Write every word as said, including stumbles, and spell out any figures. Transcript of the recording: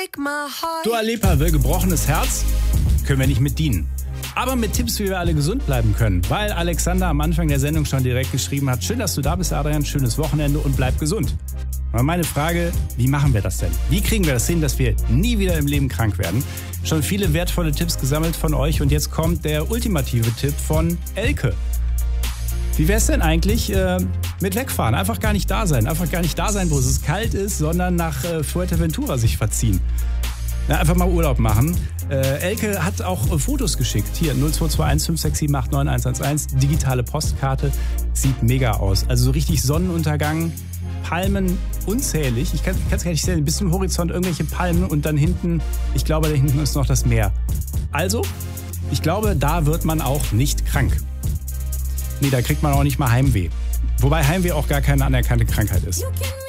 Dua Lipa will gebrochenes Herz? Können wir nicht mit dienen. Aber mit Tipps, wie wir alle gesund bleiben können. Weil Alexander am Anfang der Sendung schon direkt geschrieben hat, schön, dass du da bist, Adrian, schönes Wochenende und bleib gesund. Aber meine Frage, wie machen wir das denn? Wie kriegen wir das hin, dass wir nie wieder im Leben krank werden? Schon viele wertvolle Tipps gesammelt von euch und jetzt kommt der ultimative Tipp von Elke. Wie wär's denn eigentlich äh, mit wegfahren? Einfach gar nicht da sein. Einfach gar nicht da sein, wo es kalt ist, sondern nach äh, Fuerteventura sich verziehen. Ja, einfach mal Urlaub machen. Äh, Elke hat auch äh, Fotos geschickt. Hier, null zwei zwei eins fünf sechs sieben acht neun eins eins eins. Digitale Postkarte. Sieht mega aus. Also so richtig Sonnenuntergang. Palmen unzählig. Ich kann es gar nicht sehen. Bis zum Horizont irgendwelche Palmen und dann hinten, ich glaube, da hinten ist noch das Meer. Also, ich glaube, da wird man auch nicht krank. Nee, da kriegt man auch nicht mal Heimweh. Wobei Heimweh auch gar keine anerkannte Krankheit ist.